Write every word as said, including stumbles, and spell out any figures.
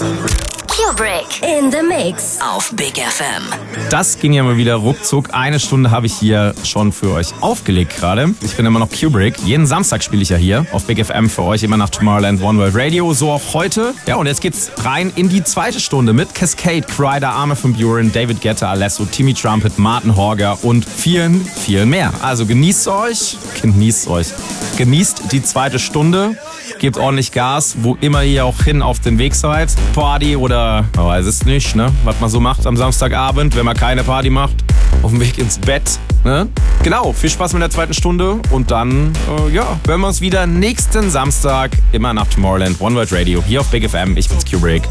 Kubrick in the Mix auf Big F M. Das ging ja mal wieder ruckzuck. Eine Stunde habe ich hier schon für euch aufgelegt gerade. Ich bin immer noch Kubrick. Jeden Samstag spiele ich ja hier auf Big F M für euch, immer nach Tomorrowland One World Radio. So auch heute. Ja, und jetzt geht's rein in die zweite Stunde mit Cascade, Kryder, Armin van Buuren, David Guetta, Alesso, Timmy Trumpet, Martin Horger und vielen, vielen mehr. Also genießt euch, genießt euch. Genießt die zweite Stunde. Gebt ordentlich Gas, wo immer ihr auch hin auf den Weg seid. Party oder, man weiß es nicht, ne? Was man so macht am Samstagabend, wenn man keine Party macht. Auf dem Weg ins Bett, ne? Genau, viel Spaß mit der zweiten Stunde. Und dann, äh, ja, hören wir uns wieder nächsten Samstag, immer nach Tomorrowland One World Radio, hier auf Big F M. Ich bin's Kubrick.